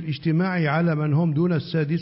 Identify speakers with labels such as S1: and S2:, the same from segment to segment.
S1: الاجتماعي على من هم دون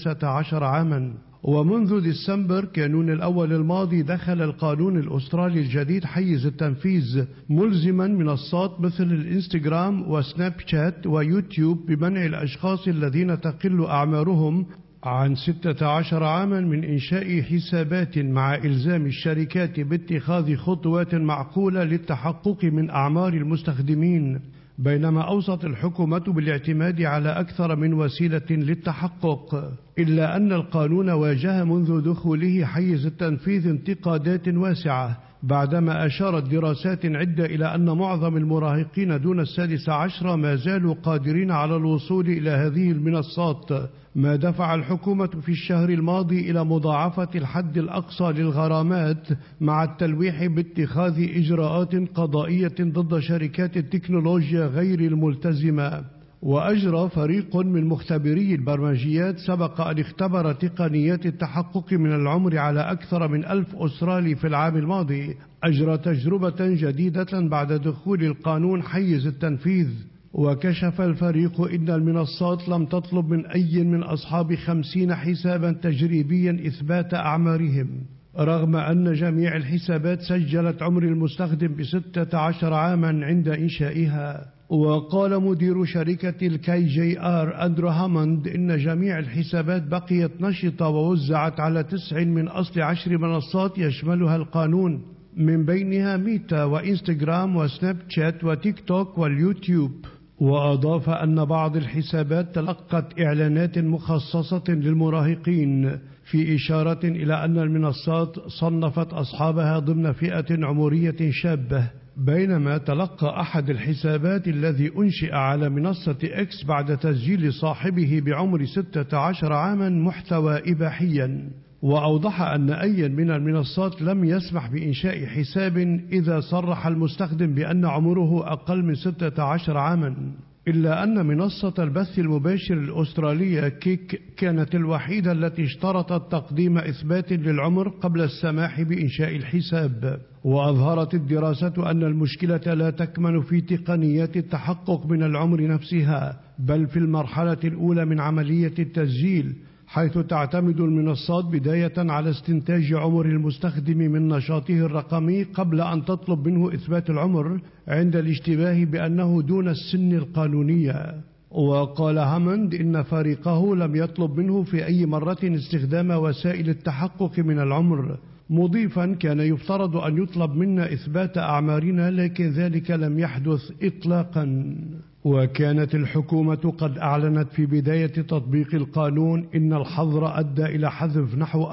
S1: 16 عاما. ومنذ ديسمبر كانون الأول الماضي دخل القانون الأسترالي الجديد حيز التنفيذ، ملزما منصات مثل الإنستغرام وسناب شات ويوتيوب بمنع الأشخاص الذين تقل أعمارهم عن 16 عاما من إنشاء حسابات، مع إلزام الشركات باتخاذ خطوات معقولة للتحقق من أعمار المستخدمين. بينما أوصت الحكومة بالاعتماد على أكثر من وسيلة للتحقق، إلا أن القانون واجه منذ دخوله حيز التنفيذ انتقادات واسعة، بعدما أشارت دراسات عدة إلى أن معظم المراهقين دون 16 ما زالوا قادرين على الوصول إلى هذه المنصات، ما دفع الحكومة في الشهر الماضي إلى مضاعفة الحد الأقصى للغرامات، مع التلويح باتخاذ إجراءات قضائية ضد شركات التكنولوجيا غير الملتزمة. وأجرى فريق من مختبري البرمجيات سبق أن اختبر تقنيات التحقق من العمر على أكثر من 1000 أسترالي في العام الماضي، أجرى تجربة جديدة بعد دخول القانون حيز التنفيذ. وكشف الفريق إن المنصات لم تطلب من أي من أصحاب 50 حسابا تجريبيا إثبات أعمارهم، رغم أن جميع الحسابات سجلت عمر المستخدم ب16 عاما عند إنشائها. وقال مدير شركة الكي جي آر أندرو هاموند إن جميع الحسابات بقيت نشطة ووزعت على 9 من أصل 10 منصات يشملها القانون، من بينها ميتا وإنستغرام وسناب شات وتيك توك واليوتيوب. وأضاف أن بعض الحسابات تلقت إعلانات مخصصة للمراهقين، في إشارة إلى أن المنصات صنفت أصحابها ضمن فئة عمرية شابة. بينما تلقى أحد الحسابات الذي أنشئ على منصة إكس بعد تسجيل صاحبه بعمر 16 عاما محتوى إباحيا. وأوضح أن أي من المنصات لم يسمح بإنشاء حساب إذا صرح المستخدم بأن عمره أقل من 16 عاما، إلا أن منصة البث المباشر الأسترالية كيك كانت الوحيدة التي اشترطت تقديم إثبات للعمر قبل السماح بإنشاء الحساب. وأظهرت الدراسة أن المشكلة لا تكمن في تقنيات التحقق من العمر نفسها، بل في المرحلة الأولى من عملية التسجيل، حيث تعتمد المنصات بداية على استنتاج عمر المستخدم من نشاطه الرقمي قبل أن تطلب منه إثبات العمر عند الاشتباه بأنه دون السن القانونية. وقال هاموند إن فريقه لم يطلب منه في أي مرة استخدام وسائل التحقق من العمر، مضيفا كان يفترض أن يطلب منا إثبات أعمارنا، لكن ذلك لم يحدث إطلاقا. وكانت الحكومة قد أعلنت في بداية تطبيق القانون إن الحظر أدى إلى حذف نحو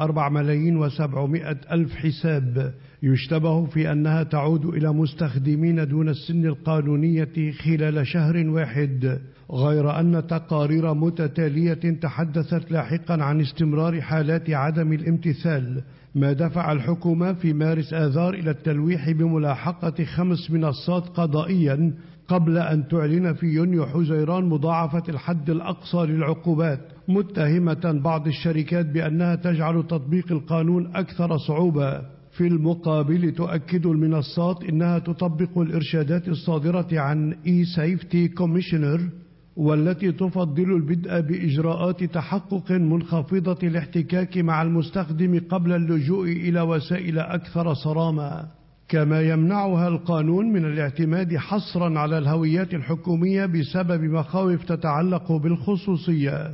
S1: 4,700,000 حساب يشتبه في أنها تعود إلى مستخدمين دون السن القانونية خلال شهر واحد، غير أن تقارير متتالية تحدثت لاحقا عن استمرار حالات عدم الامتثال، ما دفع الحكومة في مارس آذار إلى التلويح بملاحقة 5 منصات قضائيا قبل أن تعلن في يونيو حزيران مضاعفة الحد الأقصى للعقوبات، متهمة بعض الشركات بأنها تجعل تطبيق القانون أكثر صعوبة. في المقابل تؤكد المنصات إنها تطبق الإرشادات الصادرة عن eSafety Commissioner، والتي تفضل البدء بإجراءات تحقق منخفضة الاحتكاك مع المستخدم قبل اللجوء إلى وسائل أكثر صرامة. كما يمنعها القانون من الاعتماد حصرا على الهويات الحكومية بسبب مخاوف تتعلق بالخصوصية.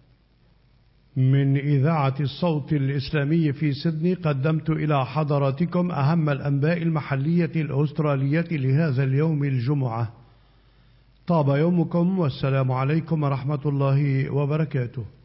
S1: من إذاعة الصوت الإسلامي في سيدني قدمت إلى حضراتكم أهم الأنباء المحلية الأسترالية لهذا اليوم الجمعة. طاب يومكم، والسلام عليكم ورحمة الله وبركاته.